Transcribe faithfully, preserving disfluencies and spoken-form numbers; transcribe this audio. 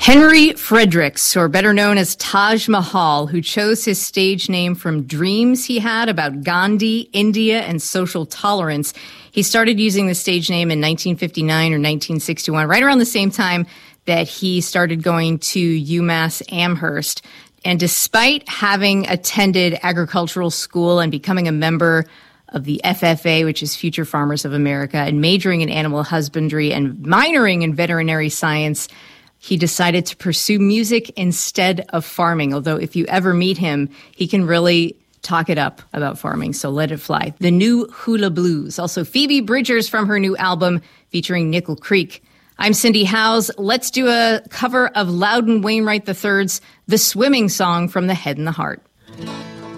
Henry Fredericks, or better known as Taj Mahal, who chose his stage name from dreams he had about Gandhi, India, and social tolerance. He started using the stage name in nineteen fifty-nine or nineteen sixty-one, right around the same time that he started going to UMass Amherst. And despite having attended agricultural school and becoming a member of the F F A, which is Future Farmers of America, and majoring in animal husbandry and minoring in veterinary science, he decided to pursue music instead of farming. Although if you ever meet him, he can really talk it up about farming, so let it fly. The New Hula Blues. Also, Phoebe Bridgers from her new album featuring Nickel Creek. I'm Cindy Howes. Let's do a cover of Loudon Wainwright the third's The Swimming Song from The Head and the Heart.